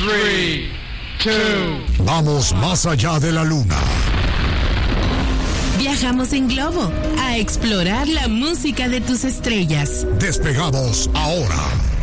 3, 2. Vamos más allá de la luna. Viajamos en globo a explorar la música de tus estrellas. Despegamos ahora.